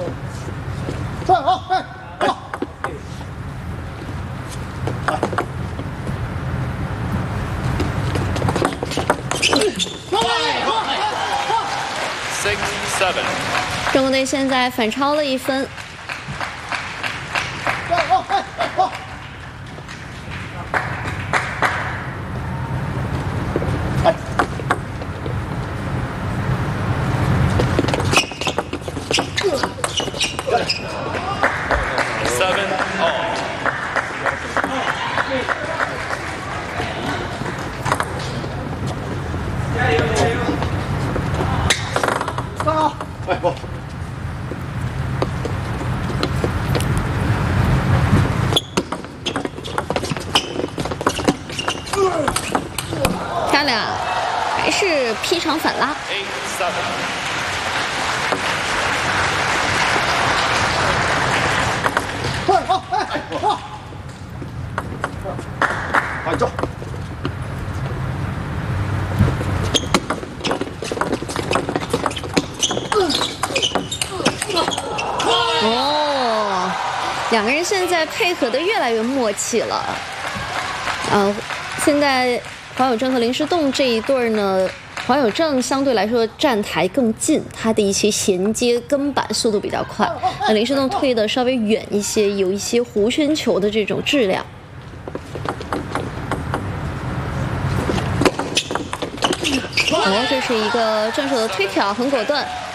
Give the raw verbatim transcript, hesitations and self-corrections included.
转好，哎，好。 Six seven。 中国队现在反超了一分。 转好，哎，好。 Seven all。 加油加油！站好，哎不。 漂亮，还是劈长反拉。 Eight seven。 转好，哎，好。快走。 哦，两个人现在配合的越来越默契了。呃，现在黄有正和林诗栋这一对儿呢，黄有正相对来说站台更近，他的一些衔接跟板速度比较快。那林诗栋推的稍微远一些，有一些弧圈球的这种质量。哦，这是一个正手的推挑，很果断。